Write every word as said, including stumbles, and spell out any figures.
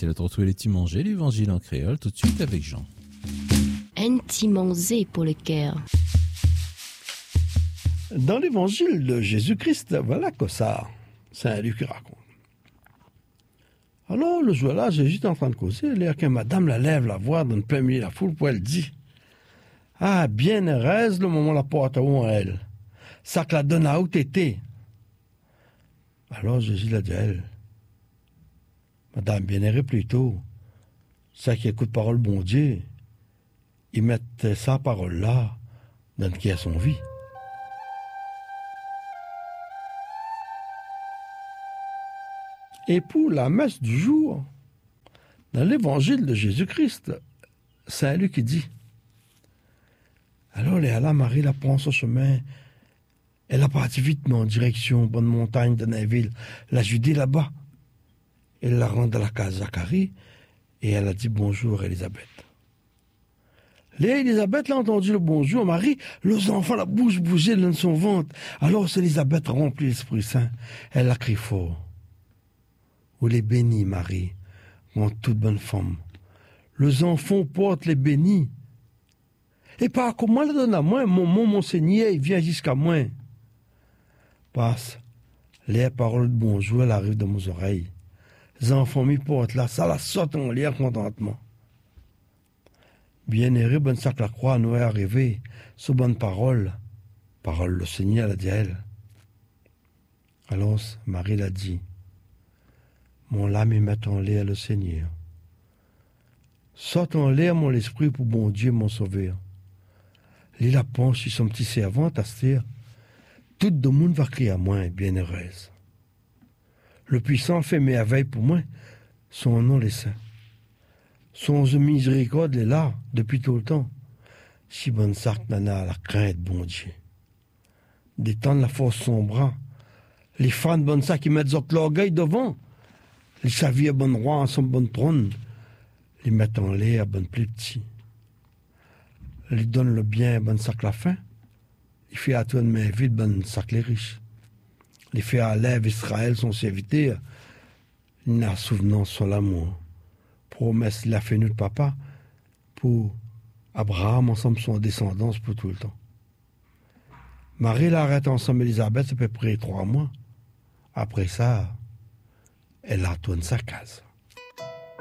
c'est l'autre retrouver les petits manger, l'évangile en créole, tout de suite avec Jean. Un petit manger pour le cœur. Dans l'évangile de Jésus-Christ, voilà que ça, Saint Luc raconte. Alors, le jour-là, Jésus est en train de causer, il y a qu'une madame la lève la voix dans le plein milieu de la foule, pour elle dit, « Ah, bien heureuse le moment la porte à où elle, ça que la donne à où t'étais. » Alors Jésus l'a dit à elle, « Madame, bien heureuse plutôt, ça qui écoute parole bon Dieu, il met sa parole-là dans qui a son vie. » Et pour la messe du jour, dans l'évangile de Jésus-Christ, Saint Luc dit, alors là, Marie la prend son chemin, elle a parti vitement en direction bonne montagne de Nainville, la Judée là-bas. Elle la rend dans la case Zacharie et elle a dit bonjour Élisabeth. Là, Élisabeth l'a entendu le bonjour, Marie, les enfants la bouche bougeait dans son ventre. Alors c'est Élisabeth remplie l'Esprit Saint, elle a crié fort. Ou les bénis, Marie, mon toute bonne femme. Les enfants portent les bénis. Et par comment le donne à moi, mon mon, mon Seigneur, il vient jusqu'à moi. Passe, les paroles de bonjour, elles arrivent dans mes oreilles. Les enfants m'y portent là, ça la saute en l'air contentement. Bien heureux, bonne sac la croix, nous est arrivé, sous bonne parole. Parole, le Seigneur l'a dit à elle. Alors, Marie l'a dit. Mon âme est met en l'air le Seigneur. Saute en l'air mon esprit pour bon Dieu, mon sauveur. Il la penche sur son petit servant, Astère. Tout le monde va crier à moi, bien heureuse. Le puissant fait merveille pour moi, son nom les saints. Son miséricorde est là, depuis tout le temps. Si bonne sac nana la crainte, bon Dieu. Détendre la force son bras. Les fans de bonne sac qui mettent l'orgueil devant. Les saviers bon roi en son bon trône, les mettent en l'air bon plus petit. Les donnent le bien bon sac la fin, les fait à toi de main vide bon sac les riches. Les fait à lèvres Israël son serviteur, il n'a souvenance sur l'amour. Promesse l'a fait nous de papa pour Abraham ensemble son descendance pour tout le temps. Marie l'arrête ensemble Élisabeth à peu près trois mois. Après ça, elle retourne sa case.